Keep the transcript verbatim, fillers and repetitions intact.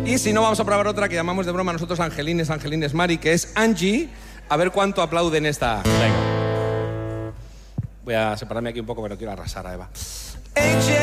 Y si no, vamos a probar otra que llamamos de broma nosotros Angelines, Angelines Mari, que es Angie. A ver cuánto aplauden esta. Venga. Voy a separarme aquí un poco, pero quiero arrasar a Eva.